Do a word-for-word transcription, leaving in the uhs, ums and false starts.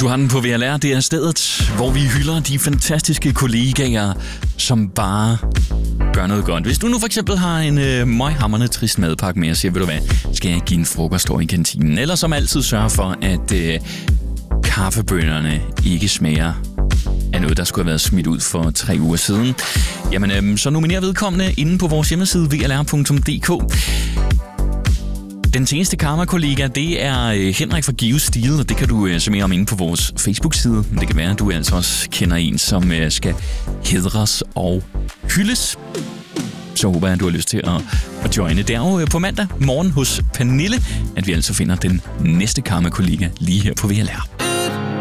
Du har den på V L R. Det er stedet, hvor vi hylder de fantastiske kollegaer, som bare gør noget godt. Hvis du nu for eksempel har en øh, møghamrende trist madpakke med og siger, ved du hvad, skal jeg give en frokost over i kantinen? Eller som altid sørger for, at øh, kaffebønnerne ikke smager af noget, der skulle have været smidt ud for tre uger siden. Jamen, øh, så nominer vedkommende inde på vores hjemmeside v l r punktum d k. Den seneste karma-kollega, det er Henrik fra Give Stil, og det kan du se mere om inde på vores Facebook-side. Det kan være, at du altså også kender en, som skal hædres og hyldes. Så håber jeg, at du har lyst til at, at joine. Det er jo på mandag morgen hos Pernille, at vi altså finder den næste karma-kollega lige her på V L R.